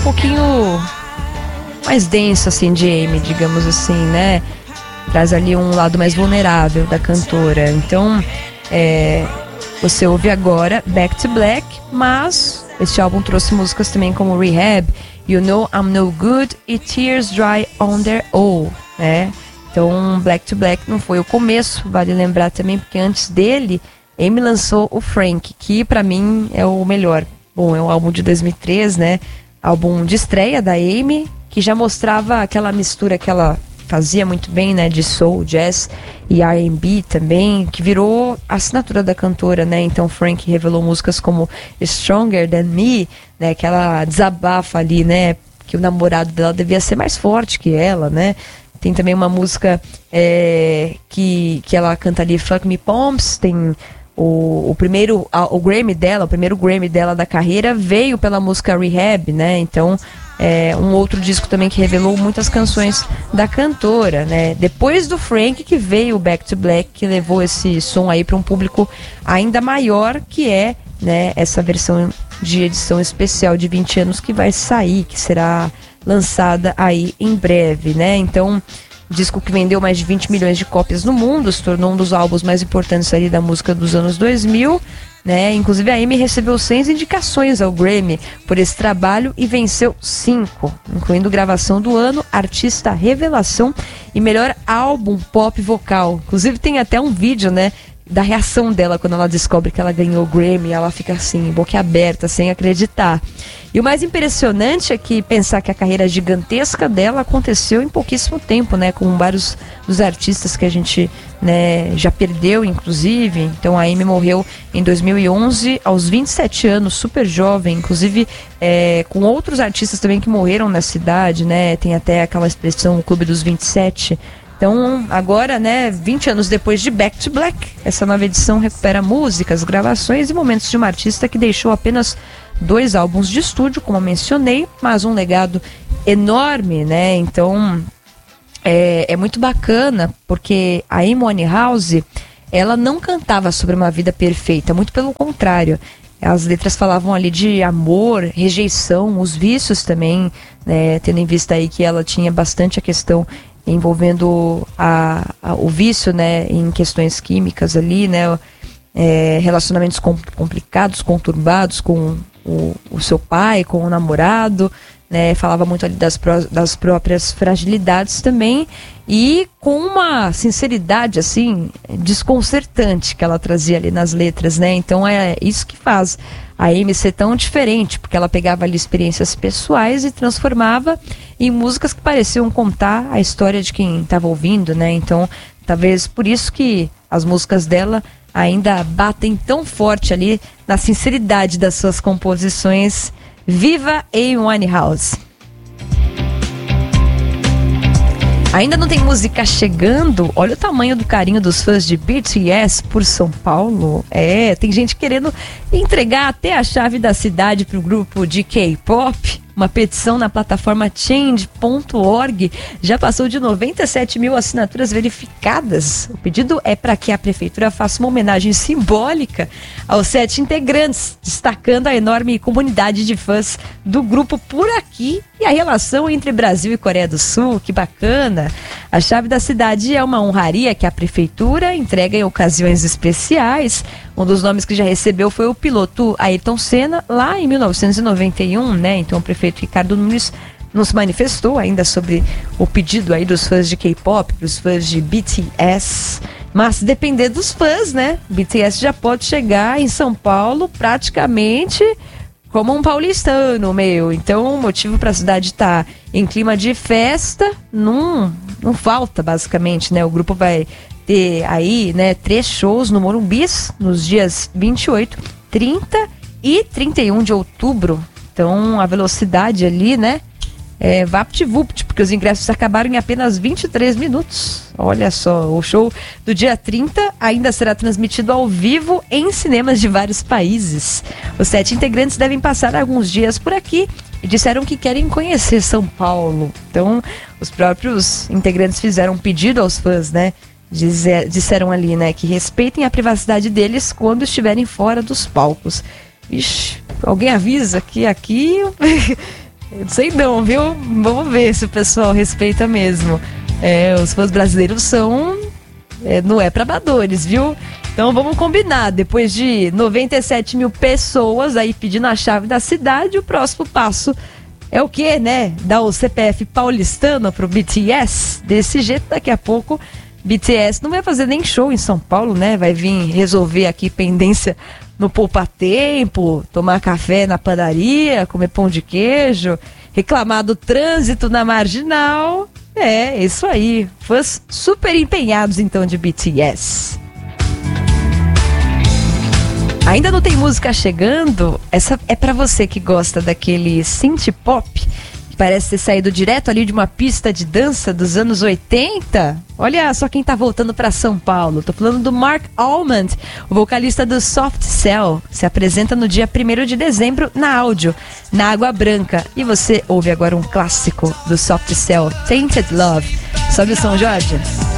pouquinho mais denso, assim, de Amy, digamos assim, né? Traz ali um lado mais vulnerável da cantora. Então, você ouve agora Back to Black, mas este álbum trouxe músicas também como Rehab, You Know I'm No Good e Tears Dry on Their Own, né? Então, Black to Black não foi o começo, vale lembrar também, porque antes dele, Amy lançou o Frank, que pra mim é o melhor. Bom, é um álbum de 2003, né? Álbum de estreia da Amy, que já mostrava aquela mistura que ela fazia muito bem, né? De soul, jazz e R&B também, que virou a assinatura da cantora, né? Então, Frank revelou músicas como Stronger Than Me, né? Que ela desabafa ali, né? Que o namorado dela devia ser mais forte que ela, né? Tem também uma música que ela canta ali, Fuck Me Pumps. Tem o primeiro Grammy dela, o primeiro Grammy dela da carreira veio pela música Rehab, né? Então, um outro disco também que revelou muitas canções da cantora, né? Depois do Frank que veio o Back to Black, que levou esse som aí para um público ainda maior, que é, né, essa versão de edição especial de 20 anos que vai sair, que será lançada aí em breve, né? Então, disco que vendeu mais de 20 milhões de cópias no mundo, se tornou um dos álbuns mais importantes ali da música dos anos 2000, né? Inclusive a Amy recebeu 6 indicações ao Grammy por esse trabalho e venceu 5, incluindo gravação do ano, artista revelação e melhor álbum pop vocal. Inclusive tem até um vídeo, né, da reação dela quando ela descobre que ela ganhou o Grammy. Ela fica assim, boquiaberta, sem acreditar. E o mais impressionante é que pensar que a carreira gigantesca dela aconteceu em pouquíssimo tempo, né? Com vários dos artistas que a gente, né, já perdeu, inclusive. Então a Amy morreu em 2011, aos 27 anos, super jovem. Inclusive com outros artistas também que morreram nessa idade, né? Tem até aquela expressão, o Clube dos 27. Então, agora, né, 20 anos depois de Back to Black, essa nova edição recupera músicas, gravações e momentos de uma artista que deixou apenas 2 álbuns de estúdio, como eu mencionei, mas um legado enorme, né? Então, é muito bacana, porque a Amy Winehouse, ela não cantava sobre uma vida perfeita, muito pelo contrário. As letras falavam ali de amor, rejeição, os vícios também, né, tendo em vista aí que ela tinha bastante a questão envolvendo o vício, né, em questões químicas ali, né, relacionamentos complicados, conturbados com o seu pai, com o namorado, né, falava muito ali das próprias fragilidades também, e com uma sinceridade, assim, desconcertante que ela trazia ali nas letras, né? Então é isso que faz a Amy ser tão diferente, porque ela pegava ali experiências pessoais e transformava em músicas que pareciam contar a história de quem estava ouvindo, né? Então, talvez por isso que as músicas dela ainda batem tão forte ali na sinceridade das suas composições. Viva Amy Winehouse! Ainda não tem música chegando? Olha o tamanho do carinho dos fãs de BTS por São Paulo. Tem gente querendo entregar até a chave da cidade para o grupo de K-pop. Uma petição na plataforma change.org já passou de 97 mil assinaturas verificadas. O pedido é para que a prefeitura faça uma homenagem simbólica aos 7 integrantes, destacando a enorme comunidade de fãs do grupo por aqui e a relação entre Brasil e Coreia do Sul. Que bacana! A chave da cidade é uma honraria que a prefeitura entrega em ocasiões especiais. Um dos nomes que já recebeu foi o piloto Ayrton Senna, lá em 1991, né? Então o prefeito Ricardo Nunes não se manifestou ainda sobre o pedido aí dos fãs de K-pop, dos fãs de BTS. Mas se depender dos fãs, né? BTS já pode chegar em São Paulo praticamente como um paulistano, meu. Então o motivo para a cidade estar em clima de festa não falta, basicamente, né? O grupo vai ter aí, né, 3 shows no Morumbi nos dias 28, 30 e 31 de outubro. Então a velocidade ali, né, vapt-vupt, porque os ingressos acabaram em apenas 23 minutos. Olha só, o show do dia 30 ainda será transmitido ao vivo em cinemas de vários países. Os 7 integrantes devem passar alguns dias por aqui e disseram que querem conhecer São Paulo. Então os próprios integrantes fizeram um pedido aos fãs, né? Disseram ali, né, que respeitem a privacidade deles quando estiverem fora dos palcos. Ixi, alguém avisa que aqui Eu sei não, viu? Vamos ver se o pessoal respeita mesmo. Os fãs brasileiros são... não é pra amadores, viu? Então vamos combinar, depois de 97 mil pessoas aí pedindo a chave da cidade, o próximo passo é o quê, né? Dar o CPF paulistano pro BTS. Desse jeito, daqui a pouco, BTS não vai fazer nem show em São Paulo, né? Vai vir resolver aqui pendência no poupa-tempo, tomar café na padaria, comer pão de queijo, reclamar do trânsito na Marginal. Isso aí. Fãs super empenhados, então, de BTS. Ainda não tem música chegando? Essa é pra você que gosta daquele synth pop, que parece ter saído direto ali de uma pista de dança dos anos 80. Olha só quem tá voltando pra São Paulo. Tô falando do Mark Almond, o vocalista do Soft Cell. Se apresenta no dia 1º de dezembro na Áudio, na Água Branca. E você ouve agora um clássico do Soft Cell, Tainted Love. Sobe o som, Jorge.